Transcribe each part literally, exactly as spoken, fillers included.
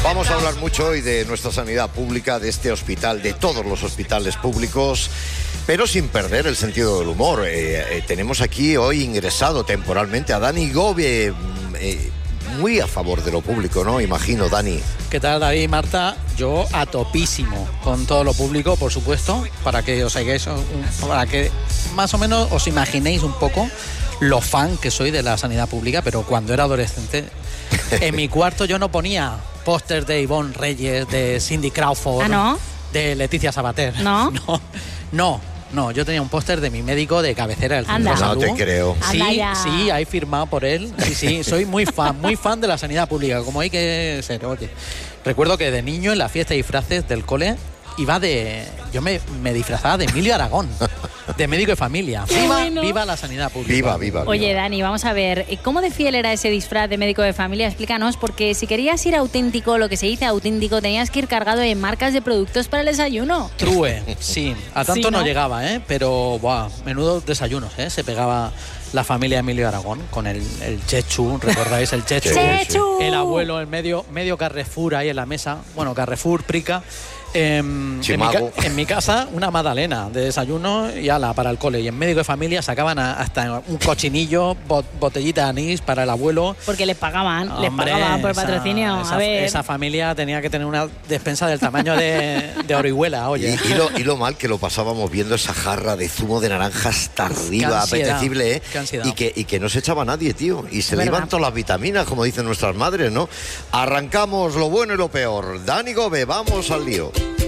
Vamos a hablar mucho hoy de nuestra sanidad pública, de este hospital, de todos los hospitales públicos, pero sin perder el sentido del humor. Eh, eh, tenemos aquí hoy ingresado temporalmente a Dani Gove, eh, muy a favor de lo público, ¿no? Imagino, Dani. ¿Qué tal, David y Marta? Yo a topísimo con todo lo público, por supuesto, para que os hagáis, para que más o menos os imaginéis un poco lo fan que soy de la sanidad pública, pero cuando era adolescente, en mi cuarto yo no ponía póster de Ivonne Reyes, de Cindy Crawford, ¿Ah, no? de Leticia Sabater. ¿No? No, no, no, yo tenía un póster de mi médico de cabecera del centro Anda. de salud. No te creo. Sí, Anda ya. sí, ahí firmado por él. Sí, sí, soy muy fan, muy fan de la sanidad pública, como hay que ser. Oye, recuerdo que de niño en la fiesta de disfraces del cole iba de... Yo me, me disfrazaba de Emilio Aragón, de médico de familia. Qué Viva, bueno. viva la sanidad pública. Viva, viva, viva. Oye, Dani, vamos a ver, ¿cómo de fiel era ese disfraz de médico de familia? Explícanos, porque si querías ir auténtico, lo que se dice auténtico, tenías que ir cargado de marcas de productos para el desayuno. True, sí. A tanto Sí, ¿no? no llegaba, ¿eh? Pero, buah, menudos desayunos, ¿eh? Se pegaba la familia Emilio Aragón con el, el chechu, ¿recordáis el chechu? ¡Chechu! El abuelo, el medio, medio Carrefour ahí en la mesa. Bueno, Carrefour, Prica. Eh, en, mi Chimago. ca- en mi casa, una magdalena de desayuno y ala para el cole. Y en médico de familia sacaban a- hasta un cochinillo, bot- botellita de anís para el abuelo. Porque les pagaban, les Hombre, pagaban por esa- patrocinio. Esa, a ver. esa familia tenía que tener una despensa del tamaño de, de Orihuela, Y, oye. y lo, y lo mal que lo pasábamos viendo esa jarra de zumo de naranja hasta arriba, ansiedad, apetecible, ¿eh? qué ansiedad. Y que, y que no se echaba nadie, tío. Y se le ¿Verdad? iban todas las vitaminas, como dicen nuestras madres, ¿no? Arrancamos lo bueno y lo peor. Dani Gove, vamos al lío.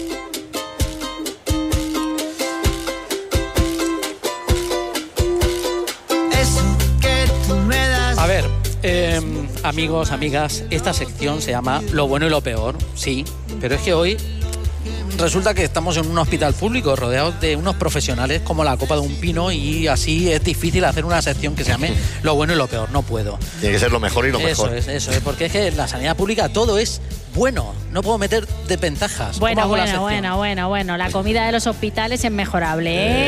A ver, eh, amigos, amigas, esta sección se llama Lo bueno y lo peor, sí, pero es que hoy resulta que estamos en un hospital público rodeados de unos profesionales como la copa de un pino y así es difícil hacer una sección que se llame Lo bueno y lo peor, no puedo. Tiene que ser lo mejor y lo Eso mejor. es, eso es, porque es que en la sanidad pública todo es bueno, no puedo meter desventajas. ¿Cómo Bueno, hago la bueno, sección? bueno, bueno, bueno. La comida de los hospitales es mejorable,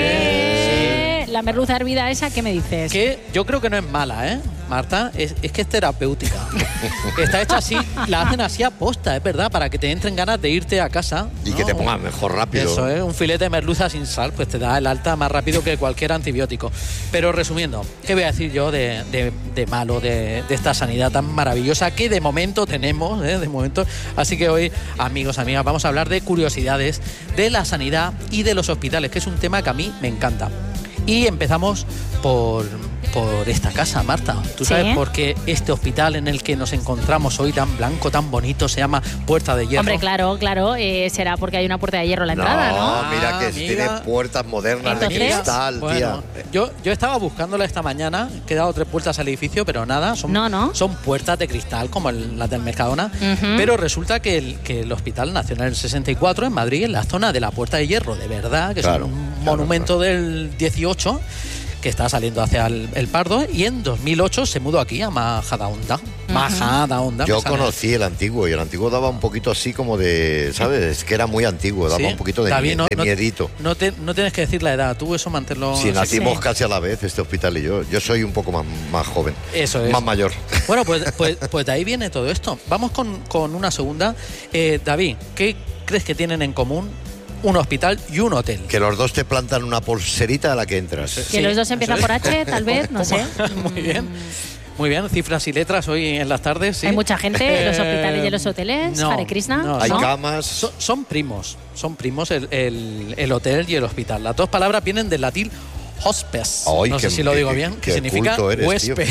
¿eh? La merluza hervida esa, ¿qué me dices? Que yo creo que no es mala, ¿eh, Marta? Es, es que es terapéutica. Está hecha así, la hacen así a posta, es verdad, para que te entren ganas de irte a casa. Y ¿no? que te pongas mejor rápido. Eso es, un filete de merluza sin sal, pues te da el alta más rápido que cualquier antibiótico. Pero resumiendo, ¿qué voy a decir yo de, de, de malo, de, de esta sanidad tan maravillosa que de momento tenemos, ¿eh? De momento. Así que hoy, amigos, amigas, vamos a hablar de curiosidades de la sanidad y de los hospitales, que es un tema que a mí me encanta. Y empezamos por, por esta casa, Marta. ¿Tú sabes Sí. por qué este hospital en el que nos encontramos hoy tan blanco, tan bonito, se llama Puerta de Hierro? Hombre, claro, claro, eh, será porque hay una puerta de hierro en la entrada, ¿no? No, mira que Ah, tiene mira. puertas modernas Entonces, de cristal, Bueno, tía. yo, yo estaba buscándola esta mañana, he dado tres vueltas al edificio, pero nada, son, No, no. son puertas de cristal como el- las del Mercadona, Ujú. pero resulta que el, que el Hospital Nacional del sesenta y cuatro en Madrid, en la zona de la Puerta de Hierro, de verdad, que Claro, es un claro, monumento del dieciocho, que está saliendo hacia el, el Pardo, y en dos mil ocho se mudó aquí a Majadahonda. Majadahonda. Yo me sale. conocí el antiguo y el antiguo daba un poquito así como de, ¿sabes? Es que era muy antiguo, daba Sí. un poquito de, David, mie- no- de no- miedito. No, te- no tienes que decir la edad, tú eso manténlo. Si nacimos sí. casi a la vez, este hospital y yo. Yo soy un poco más, más joven. Eso es. Más mayor. Bueno, pues, pues, pues de ahí viene todo esto. Vamos con, con una segunda. Eh, David, ¿qué crees que tienen en común un hospital y un hotel? Que los dos te plantan una pulserita a la que entras. Que Sí, los dos empiezan eso por es. H, tal vez, no sé. Muy bien. Muy bien, cifras y letras hoy en las tardes. ¿sí? Hay mucha gente en los Eh, hospitales y en los hoteles. no, Hare Krishna. no, Hay ¿no? camas. Son, son primos, son primos el, el- el hotel y el hospital. Las dos palabras vienen del latín hospes. Ay, no sé qué- si lo qué- digo qué- bien, que qué significa culto eres, huésped.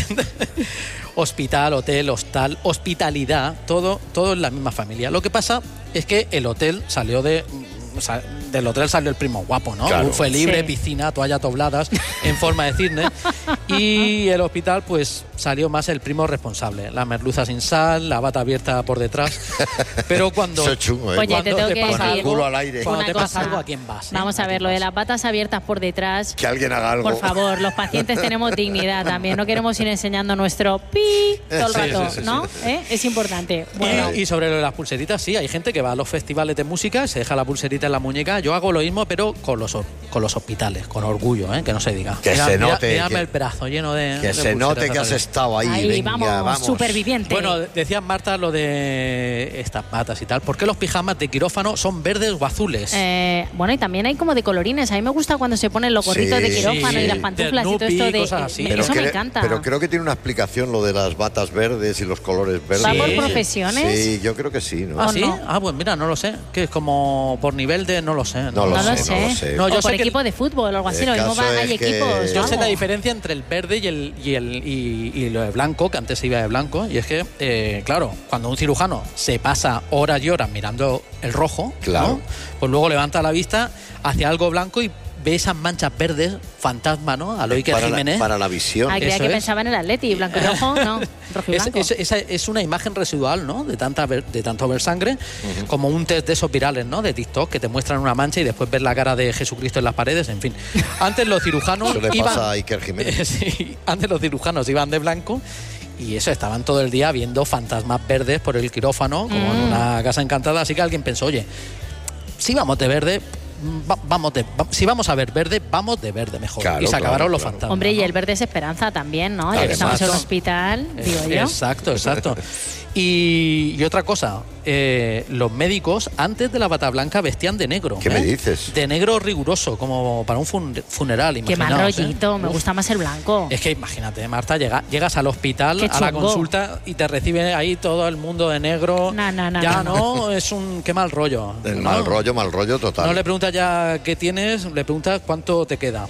Hospital, hotel, hostal, hospitalidad, todo, todo en la misma familia. Lo que pasa es que el hotel salió de... o sea, del hotel salió el primo guapo, ¿no? Claro. Fue libre, Sí. piscina, toalla dobladas, en forma de cisne. Y el hospital, pues, salió más el primo responsable. La merluza sin sal, la bata abierta por detrás. Pero cuando... Eso es chungo, ¿eh? Oye, cuando te tengo que pasa Con el decir culo al aire. Cuando una te pasa cosa. algo, ¿a quién vas? eh? Vamos a ¿A ver, quién lo de vas? las patas abiertas por detrás. Que alguien haga algo. Por favor, los pacientes tenemos dignidad también. No queremos ir enseñando nuestro pi todo el Sí, rato, sí, sí, ¿no? ¿Eh? Es importante. Bueno, Y, y sobre lo de las pulseritas, sí, hay gente que va a los festivales de música, se deja la pulserita manchita en la muñeca. Yo hago lo mismo, pero con los, con los hospitales, con orgullo, ¿eh? Que no se diga. Que mira, se mira, note. mírame que, el brazo lleno de. Que de se note que has estado ahí. Ahí, Venga, vamos, vamos. superviviente. Bueno, decías, Marta, lo de estas patas y tal. ¿Por qué los pijamas de quirófano son verdes o azules? Eh, bueno, y también hay como de colorines. A mí me gusta cuando se ponen los gorritos Sí, de quirófano sí. y las pantuflas De y todo esto Snoopy, de. cosas así. eh, Pero, eso cre- me encanta. pero creo que tiene una explicación lo de las batas verdes y los colores verdes. ¿Va por Sí. profesiones? Sí, yo creo que sí, ¿no? ¿Ah, ¿O sí? no? Ah, pues mira, no lo sé. Que es como por nivel de. No lo sé. No lo No lo sé, sé. no lo sé. No, yo o por sé que- equipo de fútbol o algo así. El Lo mismo caso va, hay es que- equipos. Yo sé la vamos. diferencia entre el verde y el y el y, y lo de blanco, que antes se iba de blanco, y es que, eh, claro, cuando un cirujano se pasa horas y horas mirando el rojo, Claro. ¿no? Pues luego levanta la vista hacia algo blanco y ve esas manchas verdes, fantasma, ¿no? A lo Iker para, Jiménez. la, para la visión. Ay, creía Eso que es. pensaba en el Atleti, blanco y rojo, no, rojo y Es, blanco. es- esa es una imagen residual, ¿no? De tanta ver- de tanto ver sangre, como un test de esos virales, ¿no? De TikTok, que te muestran una mancha y después ver la cara de Jesucristo en las paredes, en fin. Antes los cirujanos Eso le iban... pasa a Iker Jiménez. Sí, antes los cirujanos iban de blanco y eso, estaban todo el día viendo fantasmas verdes por el quirófano, como en una casa encantada, así que alguien pensó, oye, si vamos de verde... va- vamos de, va- si vamos a ver verde, vamos de verde mejor. Claro, y se acabaron claro, los claro. fantasmas. Hombre, y ¿no? el verde es esperanza también, ¿no? Ya que Además. estamos en un hospital, digo yo. Exacto, exacto. Y, y otra cosa, eh, los médicos antes de la bata blanca vestían de negro. ¿Qué ¿eh? me dices? De negro riguroso, como para un fun- funeral. Qué mal imaginaos, ¿eh? rollito, me Uf. gusta más el blanco. Es que imagínate, Marta, llega, llegas al hospital, Qué a la chungo. consulta y te recibe ahí todo el mundo de negro. No, no, no, ya no, no, es un qué mal rollo. El ¿no? mal rollo, mal rollo total. No le preguntas ya qué tienes, le preguntas cuánto te queda.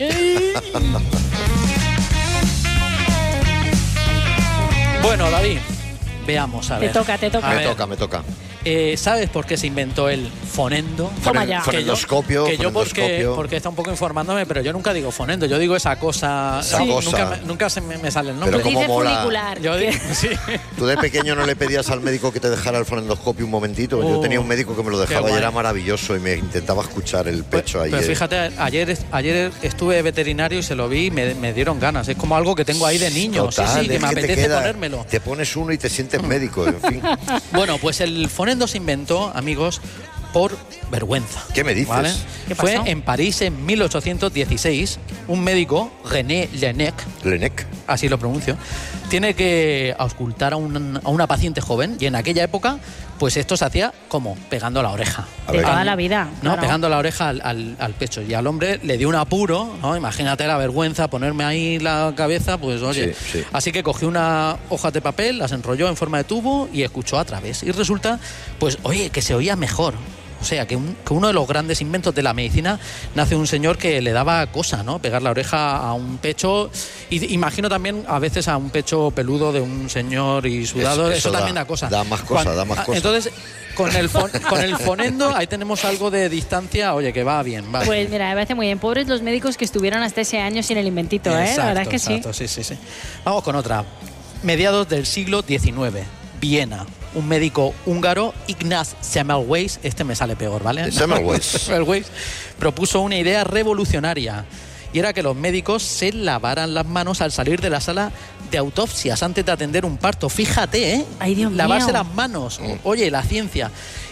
Bueno, David, veamos a Te ver. toca, te toca. A me ver, toca, me toca. eh, ¿sabes por qué se inventó el fonendo? Toma Fonen- ya. Fonendoscopio, Que yo porque, fonendoscopio. porque está un poco informándome, pero yo nunca digo fonendo, yo digo esa cosa. Esa Sí. cosa. Nunca, me, nunca se me, me sale el Pero nombre. cómo Dice mola. funicular. Yo que- digo, sí. ¿Tú de pequeño no le pedías al médico que te dejara el fonendoscopio un momentito? Yo Oh, tenía un médico que me lo qué dejaba y guay. era maravilloso y me intentaba escuchar el pecho ahí. Pero eh. fíjate, ayer, ayer estuve veterinario y se lo vi y me, me dieron ganas. Es como algo que tengo ahí de niño. Total, sí, sí, que es me que te apetece queda- ponérmelo. Te pones uno y te sientes médico, en fin. Bueno, pues el fonendo se inventó, amigos, por vergüenza. ¿Qué me dices? ¿Vale? ¿Qué Fue pasó? en París en mil ochocientos dieciséis. Un médico, René Laennec, Lenec. así lo pronuncio, tiene que auscultar a, un- a una paciente joven y en aquella época, pues esto se hacía como pegando la oreja. A De ver. toda la vida. ¿No? claro. Pegando la oreja al, al- al pecho. Y al hombre le dio un apuro, ¿no? Imagínate la vergüenza, ponerme ahí la cabeza, pues oye. Sí, sí. Así que cogió una hoja de papel, las enrolló en forma de tubo y escuchó a través. Y resulta, pues, oye, que se oía mejor. O sea, que, un- que uno de los grandes inventos de la medicina nace un señor que le daba cosa, ¿no? Pegar la oreja a un pecho. Y imagino también a veces a un pecho peludo de un señor y sudado. Eso- Eso, eso da- también da cosa. da más cosa, Cuan- da más ah, cosa. Entonces, con el, fon- con el fonendo, ahí tenemos algo de distancia. Oye, que va bien, va Pues bien. mira, me parece muy bien. Pobres los médicos que estuvieron hasta ese año sin el inventito, ¿eh? Exacto, La verdad es que exacto, sí, sí, sí. Vamos con otra. Mediados del siglo diecinueve, Viena. Un médico húngaro, Ignaz Semmelweis, este me sale peor, ¿vale? Semmelweis. Semmelweis propuso una idea revolucionaria y era que los médicos se lavaran las manos al salir de la sala de autopsias antes de atender un parto. Fíjate, ¿eh? Ay, Dios Lavarse mío. las manos. Oye, la ciencia.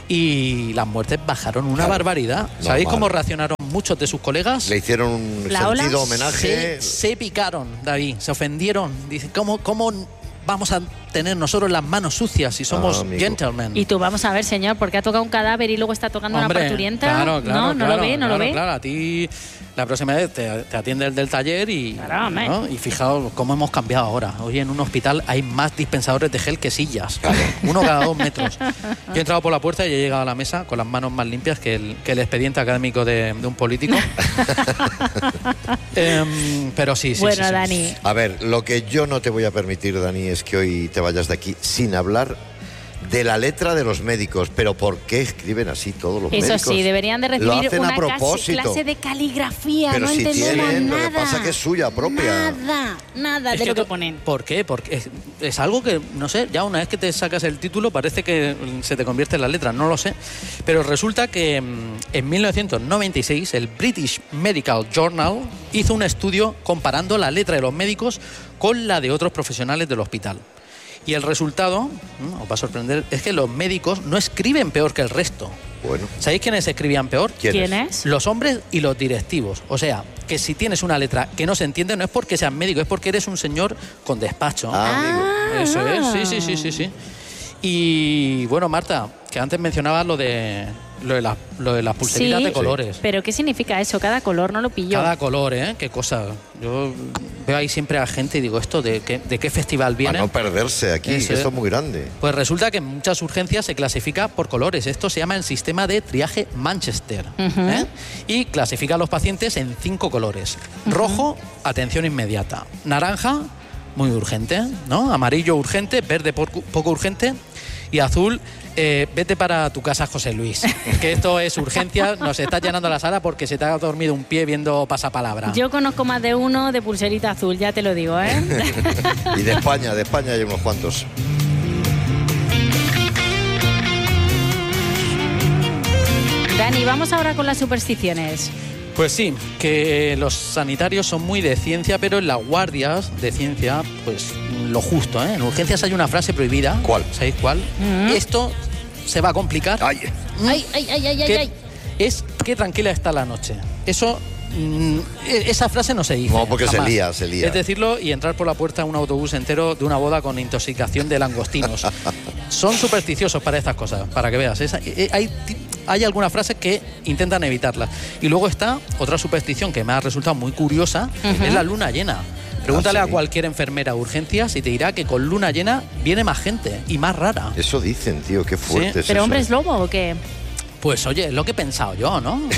Y las muertes bajaron una Claro, barbaridad. ¿Sabéis normal. cómo reaccionaron muchos de sus colegas? Le hicieron un ¿La ola? sentido homenaje. Se, se picaron, David, se ofendieron. Dice, ¿cómo, ¿cómo vamos a tener nosotros las manos sucias si somos Ah, amigo. gentlemen? Y tú, vamos a ver, señor, porque ha tocado un cadáver y luego está tocando Hombre, una parturienta. claro, claro, no, no claro, lo ve, no claro, lo ve. Claro, a ti la próxima vez te, te atiende el del taller y, Claro, hombre. ¿no? Y fijaos cómo hemos cambiado ahora. Hoy en un hospital hay más dispensadores de gel que sillas. Uno cada dos metros. Yo he entrado por la puerta y he llegado a la mesa con las manos más limpias que el, que el expediente académico de, de un político. Em, pero sí, sí, bueno, sí, sí. Dani, A ver, lo que yo no te voy a permitir, Dani, es que hoy te vayas de aquí sin hablar de la letra de los médicos. Pero ¿por qué escriben así todos los eso médicos? sí, deberían de Lo recibir hacen una a clase, propósito. clase de caligrafía. Pero no si entendemos tienen, lo nada. que pasa que es suya propia. Nada, nada Es de lo que to- ponen. ¿Por qué? Porque es, es algo que, no sé, ya una vez que te sacas el título parece que mm, se te convierte en la letra, no lo sé. Pero resulta que mm, en mil novecientos noventa y seis el British Medical Journal hizo un estudio comparando la letra de los médicos con la de otros profesionales del hospital. Y el resultado, mm, os va a sorprender, es que los médicos no escriben peor que el resto. Bueno. ¿Sabéis quiénes escribían peor? ¿Quién, ¿Quién es? es? Los hombres y los directivos. O sea, que si tienes una letra que no se entiende, no es porque seas médico, es porque eres un señor con despacho. Ah, amigo. Eso es, sí, sí, sí, sí, sí. Y bueno, Marta, que antes mencionabas lo de lo de, la, lo de las pulseritas Sí, de colores. pero ¿qué significa eso? Cada color no lo pillo. Cada color, ¿eh? Qué cosa. Yo veo ahí siempre a gente y digo, ¿esto de qué, de qué festival viene? Para no perderse aquí, Eso que es. esto es muy grande. Pues resulta que en muchas urgencias se clasifica por colores. Esto se llama el sistema de triaje Manchester. Ujú. ¿eh? Y clasifica a los pacientes en cinco colores. Rojo, atención inmediata. Naranja, muy urgente, ¿no? Amarillo, urgente. Verde, poco, poco urgente. Y azul, eh, vete para tu casa, José Luis. Que esto es urgencia. Nos está llenando la sala porque se te ha dormido un pie viendo pasapalabra. Yo conozco más de uno de pulserita azul, ya te lo digo, ¿eh? Y de España, de España hay unos cuantos. Dani, vamos ahora con las supersticiones. Pues sí, que los sanitarios son muy de ciencia, pero en las guardias de ciencia, pues lo justo, ¿eh? En urgencias hay una frase prohibida. ¿Cuál? ¿Sabéis cuál? Mm. Esto se va a complicar. Ay, Ay, ay, ay, ay, ay, Que ay. es qué tranquila está la noche. Eso, mm, esa frase no se dice. No, porque se jamás. lía, se lía. Es decirlo y entrar por la puerta a un autobús entero de una boda con intoxicación de langostinos. Son supersticiosos para estas cosas, para que veas. Esa- eh, hay, ti- hay algunas frases que intentan evitarlas. Y luego está otra superstición que me ha resultado muy curiosa, Ujú. es la luna llena. Pregúntale Ah, sí. a cualquier enfermera de urgencias y te dirá que con luna llena viene más gente y más rara. eso dicen, tío, qué fuerte Sí. es ¿Pero eso. hombre es lobo o qué? Pues oye, es lo que he pensado yo, ¿no? Eh,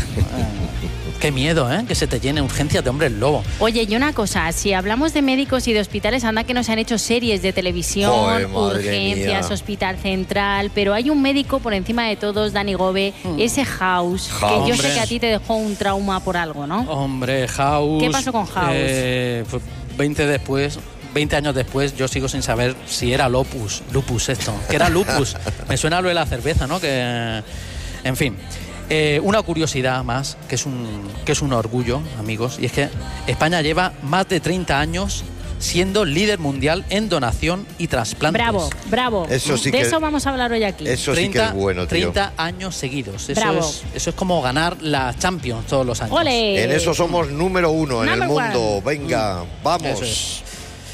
qué miedo, ¿eh? Que se te llene urgencias de hombres lobo. Oye, y una cosa, si hablamos de médicos y de hospitales, anda que nos han hecho series de televisión, Joder, madre urgencias, mía. hospital central, pero hay un médico por encima de todos, Dani Gobe, ese House, House. que yo sé Hombre. que a ti te dejó un trauma por algo, ¿no? Hombre, House. ¿Qué pasó con House? Eh, pues veinte después, veinte años después, yo sigo sin saber si era lupus, lupus esto. Que era lupus. Me suena lo de la cerveza, ¿no? Que, en fin. Eh, una curiosidad más, que es un que es un orgullo, amigos, y es que España lleva más de treinta años siendo líder mundial en donación y trasplantes. Bravo, bravo. Eso sí de que- eso vamos a hablar hoy aquí. Eso sí que es bueno, tío. treinta años seguidos. Eso Bravo. es, eso es como ganar la Champions todos los años. ¡Ole! En eso somos número uno en el Number mundo. one. Venga, vamos. Eso es.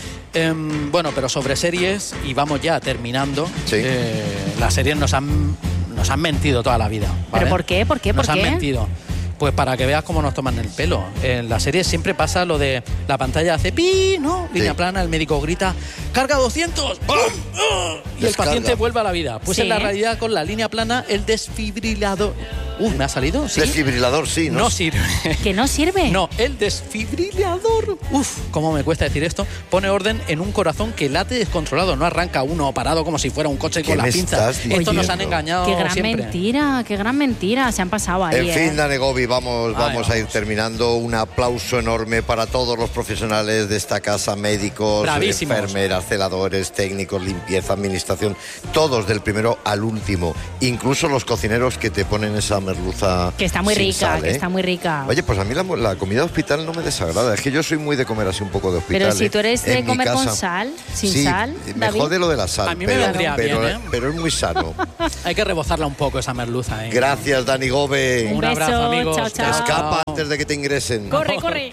Em, bueno, pero sobre series, y vamos ya terminando, Sí. eh, las series nos han, nos han mentido toda la vida. ¿vale? ¿Pero por qué? ¿Por qué? ¿Por Nos qué? han mentido. Pues para que veas cómo nos toman el pelo. En la serie siempre pasa lo de la pantalla hace pi, ¿no? Línea Sí. plana, el médico grita, ¡carga doscientos! ¡Pum! ¡Ah! Y el Descarga. paciente vuelve a la vida. Pues Sí. en la realidad, con la línea plana, el desfibrilador... Uh, ¿me ha salido? ¿Sí? Desfibrilador, sí, ¿no? No sirve. ¿Que no sirve? No, el desfibrilador. Uf, cómo me cuesta decir esto. Pone orden en un corazón que late descontrolado. No arranca uno parado como si fuera un coche ¿Qué con las me pinzas. estás Esto nos diciendo? han engañado Qué gran siempre. mentira, qué gran mentira. Se han pasado ahí, En ¿eh? fin, Dani Gobi, vamos, Ay, vamos a ir vamos. terminando. Un aplauso enorme para todos los profesionales de esta casa, médicos, Bravísimos. enfermeras, celadores, técnicos, limpieza, administración, todos del primero al último. Incluso los cocineros que te ponen esa merluza Que está muy sin rica, sal, que ¿eh? está muy rica. Oye, pues a mí la, la comida de hospital no me desagrada. Es que yo soy muy de comer así un poco de hospital. Pero si ¿eh? tú eres de En mi comer con casa. sal, sin Sí, sal, me David. jode lo de la sal. A mí me pero, vendría pero, bien, ¿eh? pero es muy sano. Hay que rebozarla un poco esa merluza, ¿eh? Gracias, Dani Gobe. Un Un abrazo, beso, amigos. chao, chao. Escapa antes de que te ingresen. Corre, corre.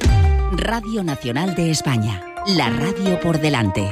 Radio Nacional de España. La radio por delante.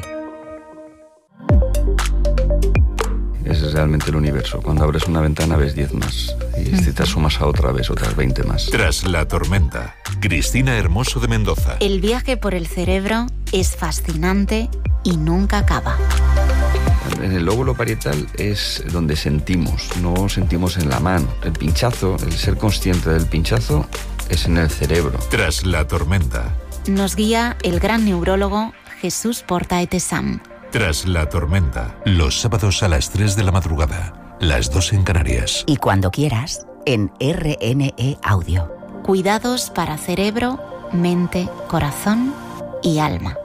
Ese es realmente el universo. Cuando abres una ventana ves diez más. Y si te asomas a otra ves otras veinte más. Tras la tormenta, Cristina Hermoso de Mendoza. El viaje por el cerebro es fascinante y nunca acaba. En el lóbulo parietal es donde sentimos, no sentimos en la mano. El pinchazo, el ser consciente del pinchazo, es en el cerebro. Tras la tormenta, Nos guía el gran neurólogo Jesús Portaetesam. tras la tormenta. Los sábados a las tres de la madrugada, las dos en Canarias. Y cuando quieras, en R N E Audio. Cuidados para cerebro, mente, corazón y alma.